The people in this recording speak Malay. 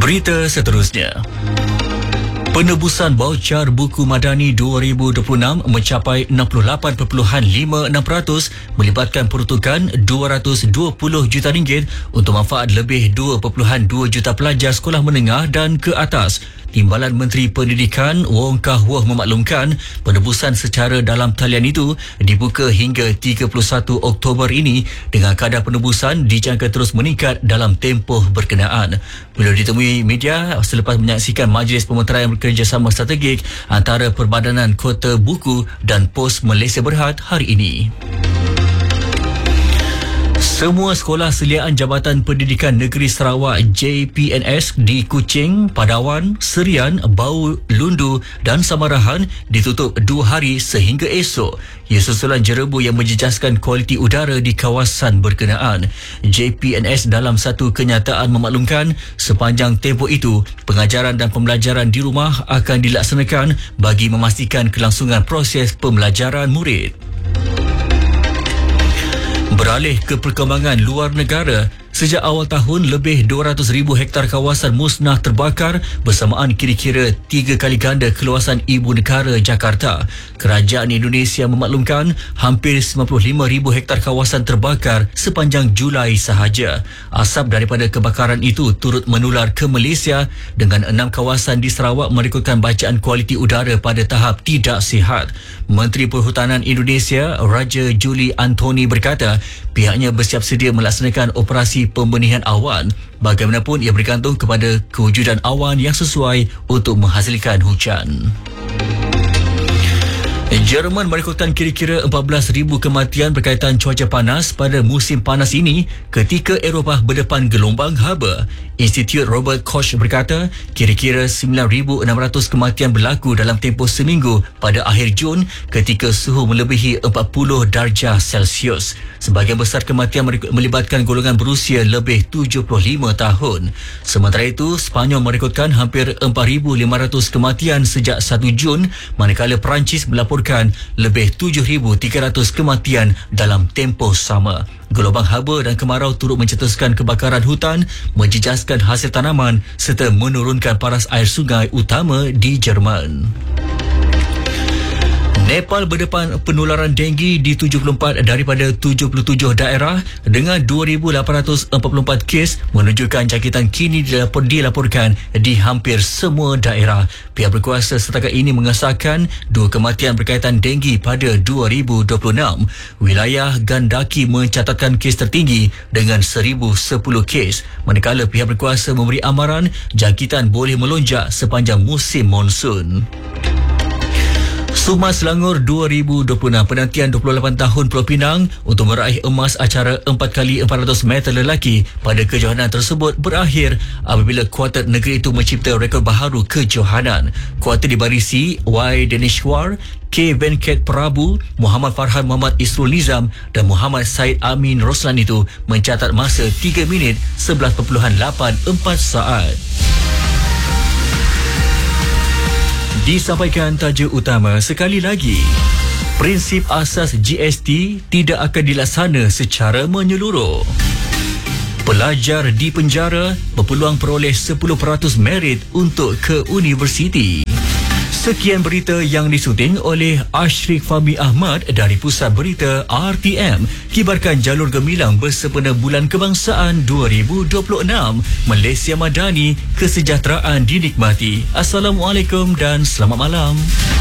Berita seterusnya. Penebusan baucar buku Madani 2026 mencapai 68.56% melibatkan peruntukan RM220 juta untuk manfaat lebih 2.2 juta pelajar sekolah menengah dan ke atas. Timbalan Menteri Pendidikan Wong Kah Woh memaklumkan penebusan secara dalam talian itu dibuka hingga 31 Oktober ini dengan kadar penebusan dijangka terus meningkat dalam tempoh berkenaan. Beliau ditemui media selepas menyaksikan Majlis Pemeteraian Kerjasama Strategik antara Perbadanan Kota Buku dan Pos Malaysia Berhad hari ini. Semua sekolah seliaan Jabatan Pendidikan Negeri Sarawak JPNS di Kuching, Padawan, Serian, Bau, Lundu dan Samarahan ditutup 2 hari sehingga esok. Ia susulan jerebu yang menjejaskan kualiti udara di kawasan berkenaan. JPNS dalam satu kenyataan memaklumkan sepanjang tempoh itu, pengajaran dan pembelajaran di rumah akan dilaksanakan bagi memastikan kelangsungan proses pembelajaran murid. Beralih ke perkembangan luar negara, sejak awal tahun lebih 200,000 hektar kawasan musnah terbakar bersamaan kira-kira 3 kali ganda keluasan ibu negara Jakarta. Kerajaan Indonesia memaklumkan hampir 95,000 hektar kawasan terbakar sepanjang Julai sahaja. Asap daripada kebakaran itu turut menular ke Malaysia dengan 6 kawasan di Sarawak merekodkan bacaan kualiti udara pada tahap tidak sihat. Menteri Perhutanan Indonesia Raja Juli Antoni berkata pihaknya bersiap sedia melaksanakan operasi pembenihan awan. Bagaimanapun ia bergantung kepada kewujudan awan yang sesuai untuk menghasilkan hujan. Jerman merekodkan kira-kira 14,000 kematian berkaitan cuaca panas pada musim panas ini ketika Eropah berdepan gelombang haba. Institut Robert Koch berkata kira-kira 9,600 kematian berlaku dalam tempoh seminggu pada akhir Jun ketika suhu melebihi 40 darjah Celsius. Sebahagian besar kematian melibatkan golongan berusia lebih 75 tahun. Sementara itu, Sepanyol merekodkan hampir 4,500 kematian sejak 1 Jun, manakala Perancis melaporkan lebih 7,300 kematian dalam tempoh sama. Gelombang haba dan kemarau turut mencetuskan kebakaran hutan, menjejaskan hasil tanaman serta menurunkan paras air sungai utama di Jerman. Nepal berdepan penularan denggi di 74 daripada 77 daerah dengan 2,844 kes, menunjukkan jangkitan kini dilaporkan di hampir semua daerah. Pihak berkuasa setakat ini mengesahkan 2 kematian berkaitan denggi pada 2026. Wilayah Gandaki mencatatkan kes tertinggi dengan 1,010 kes, manakala pihak berkuasa memberi amaran jangkitan boleh melonjak sepanjang musim monsun. Sumas Selangor 2026, penantian 28 tahun Pulau Pinang untuk meraih emas acara 4x400 meter lelaki pada kejohanan tersebut berakhir apabila kuartet negeri itu mencipta rekod baharu kejohanan. Kuartet dibarisi Y. Denishwar, K. Venkat Prabu, Muhammad Farhan Muhammad Isrul Nizam dan Muhammad Said Amin Roslan itu mencatat masa 3 minit 11.84 saat. Disampaikan taja utama sekali lagi. Prinsip asas GST tidak akan dilaksana secara menyeluruh. Pelajar di penjara berpeluang peroleh 10% merit untuk ke universiti. Sekian berita yang disunting oleh Ashrik Fahmi Ahmad dari Pusat Berita RTM. Kibarkan jalur gemilang bersempena Bulan Kebangsaan 2026. Malaysia Madani, kesejahteraan dinikmati. Assalamualaikum dan selamat malam.